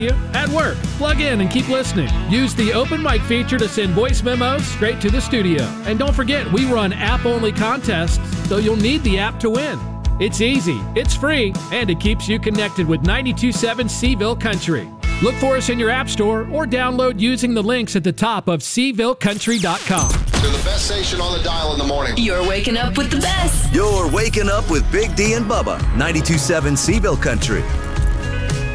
at work. Plug in and keep listening. Use the open mic feature to send voice memos straight to the studio. And don't forget, we run app-only contests, so you'll need the app to win. It's easy, it's free, and it keeps you connected with 92.7 Seville Country. Look for us in your app store or download using the links at the top of SevilleCountry.com. They're the best station on the dial in the morning. You're waking up with the best. You're waking up with Big D and Bubba, 92.7 Seville Country.